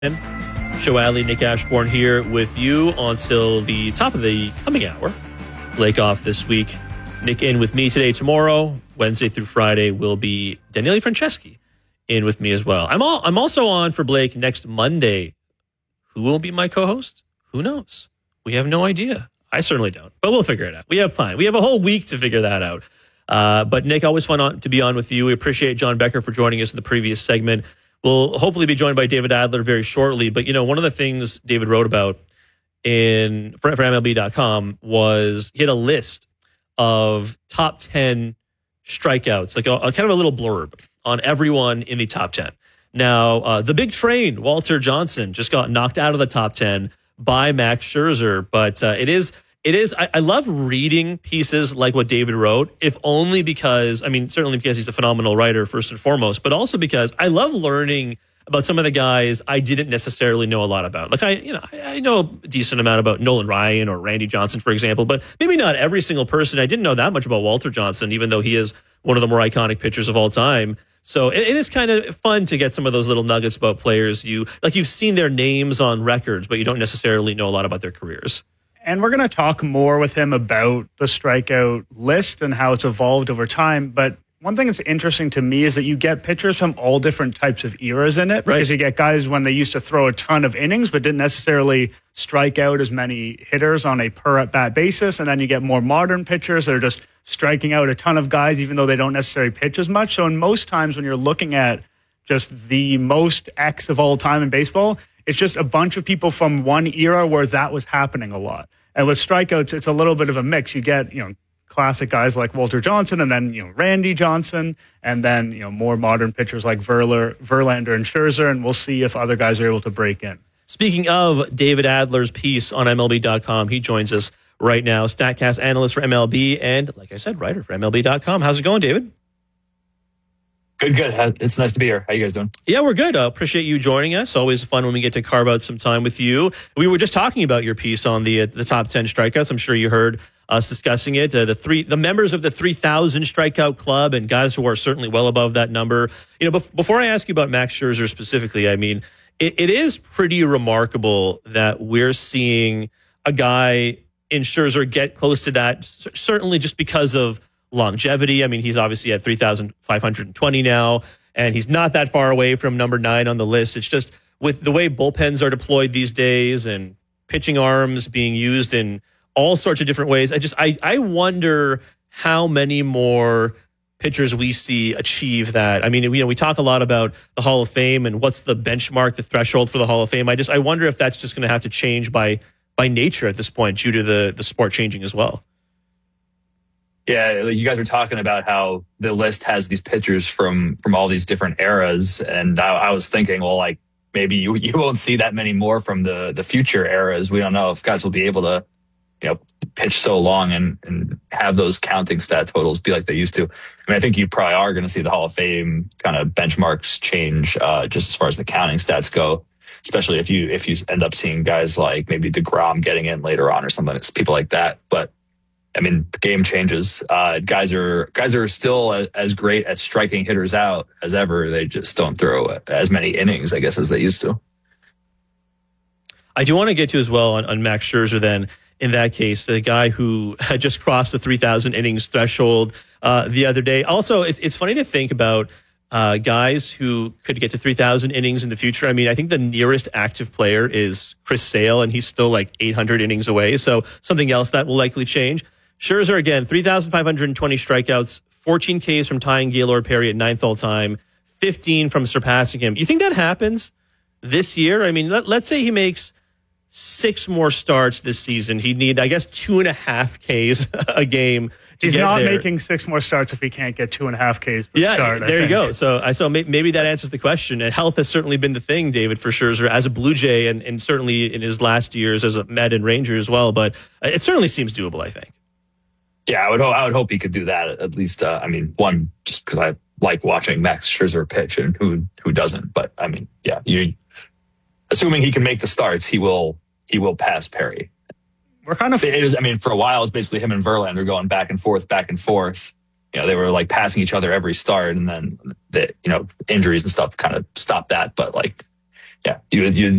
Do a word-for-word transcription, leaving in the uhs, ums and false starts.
Joe Adley, Nick Ashbourne here with you until the top of the coming hour. Blake off this week. Nick in with me today, tomorrow. Wednesday through Friday will be Daniele Franceschi in with me as well. I'm all, I'm also on for Blake next Monday. Who will be my co-host? Who knows? We have no idea. I certainly don't, but we'll figure it out. We have fine. We have a whole week to figure that out. Uh, but Nick, always fun on, to be on with you. We appreciate John Becker for joining us in the previous segment. We'll hopefully be joined by David Adler very shortly. But, you know, one of the things David wrote about in for, for M L B dot com was he had a list of top ten strikeouts, like a, a kind of a little blurb on everyone in the top ten. Now, uh, the big train, Walter Johnson, just got knocked out of the top ten by Max Scherzer. But uh, it is... It is, I, I love reading pieces like what David wrote, if only because, I mean, certainly because he's a phenomenal writer, first and foremost, but also because I love learning about some of the guys I didn't necessarily know a lot about. Like, I, you know, I, I know a decent amount about Nolan Ryan or Randy Johnson, for example, but maybe not every single person. I didn't know that much about Walter Johnson, even though he is one of the more iconic pitchers of all time. So it, it is kind of fun to get some of those little nuggets about players you, like you've seen their names on records, but you don't necessarily know a lot about their careers. And we're going to talk more with him about the strikeout list and how it's evolved over time. But one thing that's interesting to me is that you get pitchers from all different types of eras in it. Right. Because you get guys when they used to throw a ton of innings but didn't necessarily strike out as many hitters on a per-at-bat basis. And then you get more modern pitchers that are just striking out a ton of guys even though they don't necessarily pitch as much. So in most times when you're looking at just the most X of all time in baseball, it's just a bunch of people from one era where that was happening a lot. And with strikeouts, it's a little bit of a mix. You get, you know, classic guys like Walter Johnson and then, you know, Randy Johnson and then, you know, more modern pitchers like Verler, Verlander and Scherzer. And we'll see if other guys are able to break in. Speaking of David Adler's piece on M L B dot com, he joins us right now, StatCast analyst for M L B and, like I said, writer for M L B dot com. How's it going, David? Good, good. It's nice to be here. How you guys doing? Yeah, we're good. I uh, appreciate you joining us. Always fun when we get to carve out some time with you. We were just talking about your piece on the uh, the top ten strikeouts. I'm sure you heard us discussing it. Uh, the three, the members of the three thousand strikeout club and guys who are certainly well above that number. You know, bef- before I ask you about Max Scherzer specifically, I mean, it, it is pretty remarkable that we're seeing a guy in Scherzer get close to that, c- certainly just because of longevity. I mean, he's obviously at three thousand five hundred twenty now, and he's not that far away from number nine on the list. It's just with the way bullpens are deployed these days and pitching arms being used in all sorts of different ways. I just, I, I wonder how many more pitchers we see achieve that. I mean, you know, we talk a lot about the Hall of Fame and what's the benchmark, the threshold for the Hall of Fame. I just, I wonder if that's just going to have to change by, by nature at this point due to the, the sport changing as well. Yeah, you guys were talking about how the list has these pitchers from from all these different eras, and I, I was thinking, well, like maybe you, you won't see that many more from the the future eras. We don't know if guys will be able to, you know, pitch so long and and have those counting stat totals be like they used to. I mean, I think you probably are going to see the Hall of Fame kind of benchmarks change uh, just as far as the counting stats go. Especially if you if you end up seeing guys like maybe DeGrom getting in later on or something, it's people like that, but. I mean, the game changes. Uh, guys are guys are still as great at striking hitters out as ever. They just don't throw as many innings, I guess, as they used to. I do want to get to as well on, on Max Scherzer then, in that case, the guy who had just crossed the three thousand innings threshold uh, the other day. Also, it's, it's funny to think about uh, guys who could get to three thousand innings in the future. I mean, I think the nearest active player is Chris Sale, and he's still like eight hundred innings away. So something else that will likely change. Scherzer, again, three thousand five hundred twenty strikeouts, fourteen Ks from tying Gaylord Perry at ninth all-time, fifteen from surpassing him. You think that happens this year? I mean, let, let's say he makes six more starts this season. He'd need, I guess, two and a half Ks a game to He's get not there. making six more starts if he can't get two and a half Ks per yeah, start. there you go. So, I so maybe that answers the question. And health has certainly been the thing, David, for Scherzer as a Blue Jay and, and certainly in his last years as a Met and Ranger as well. But it certainly seems doable, I think. Yeah, I would hope. I would hope he could do that at least. Uh, I mean, one just because I like watching Max Scherzer pitch, and who who doesn't? But I mean, yeah, you assuming he can make the starts, he will he will pass Perry. We're kind of. It was, I mean, for a while, it was basically him and Verlander going back and forth, back and forth. You know, they were like passing each other every start, and then the you know injuries and stuff kind of stopped that. But like, yeah, you you